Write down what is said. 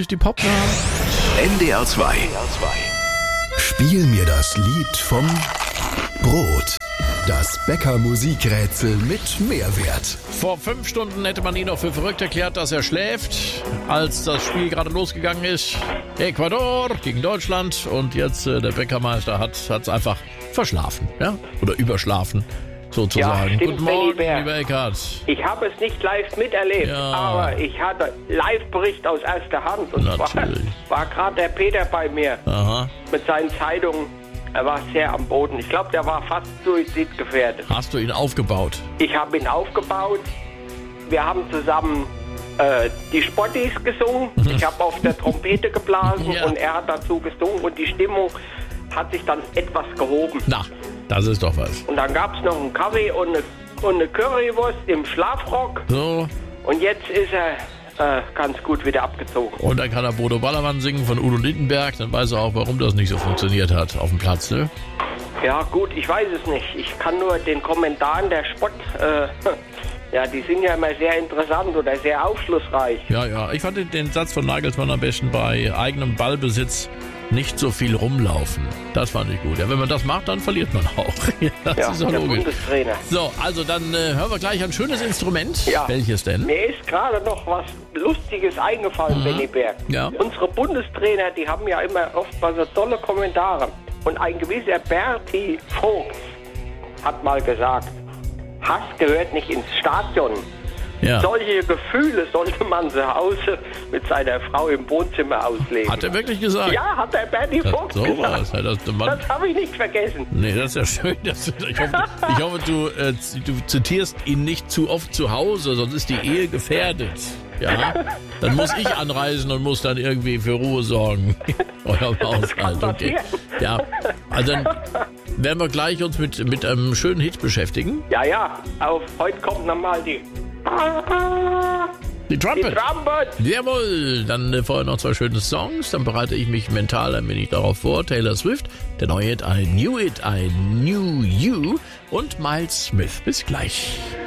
ist die Popnacht. NDR 2. Spiel mir das Lied vom Brot. Das Bäcker-Musikrätsel mit Mehrwert. Vor 5 Stunden hätte man ihn noch für verrückt erklärt, dass er schläft, als das Spiel gerade losgegangen ist. Ecuador gegen Deutschland und jetzt der Bäckermeister hat's einfach verschlafen, ja? Oder überschlafen, sozusagen. Ja, stimmt, Guten Morgen, Benny Bär. lieber Eckhardt. Ich habe es nicht live miterlebt, Ja. aber ich hatte Live-Bericht aus erster Hand. Und Natürlich. war gerade der Peter bei mir Aha. mit seinen Zeitungen. Er war sehr am Boden. Ich glaube, der war fast suizidgefährdet. Hast du ihn aufgebaut? Ich habe ihn aufgebaut. Wir haben zusammen die Spottis gesungen. Ich habe auf der Trompete geblasen Ja. und er hat dazu gesungen. Und die Stimmung hat sich dann etwas gehoben. Na, das ist doch was. Und dann gab es noch einen Kaffee und eine Currywurst im Schlafrock. So, Und jetzt ist er ganz gut wieder abgezogen. und dann kann er Bodo Ballermann singen von Udo Lindenberg. Dann weiß er auch, warum das nicht so funktioniert hat auf dem Platz, ne? Ja gut, ich weiß es nicht. Ich kann nur den Kommentaren der Spott, ja, die sind ja immer sehr interessant oder sehr aufschlussreich. Ja, ich fand den Satz von Nagelsmann am besten: bei eigenem Ballbesitz nicht so viel rumlaufen. Das fand ich gut. Ja, wenn man das macht, dann verliert man auch. Ja, das Ja, ist doch der logisch. Bundestrainer. So, also dann hören wir gleich ein schönes Instrument. Ja. Welches denn? Mir ist gerade noch was Lustiges eingefallen, Benny Bär. Ja. Unsere Bundestrainer, die haben ja immer oft mal so tolle Kommentare. Und ein gewisser Berti Vogt hat mal gesagt, Hass gehört nicht ins Stadion. Ja. Solche Gefühle sollte man zu Hause mit seiner Frau im Wohnzimmer ausleben. Hat er wirklich gesagt? Ja, hat der Berti Vogt So gesagt. was. Ja, das habe ich nicht vergessen. Nee, das ist ja schön. Ich hoffe, du zitierst ihn nicht zu oft zu Hause, sonst ist die Ehe gefährdet. Ja, dann muss ich anreisen und muss dann irgendwie für Ruhe sorgen. Euer Haushalt, okay. Ja, also dann werden wir gleich uns mit einem schönen Hit beschäftigen. Ja, heute kommt nochmal die Die Trumpet. Trumpet. Jawohl, dann vorher noch 2 schöne Songs, dann bereite ich mich mental ein wenig darauf vor. Taylor Swift, der neue Hit I Knew It, I Knew You und Miles Smith. Bis gleich.